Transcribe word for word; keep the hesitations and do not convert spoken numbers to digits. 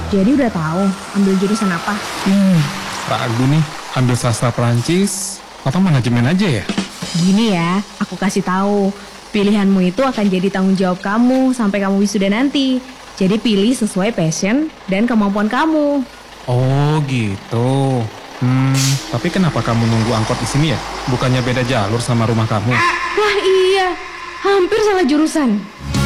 Jadi udah tahu ambil jurusan apa? Hmm, ragu nih. Ambil sastra Perancis atau manajemen aja ya? Gini ya, aku kasih tahu. Pilihanmu itu akan jadi tanggung jawab kamu sampai kamu wisuda nanti. Jadi pilih sesuai passion dan kemampuan kamu. Oh gitu. Hmm, tapi kenapa kamu nunggu angkot di sini ya? Bukannya beda jalur sama rumah kamu? Wah iya, hampir salah jurusan.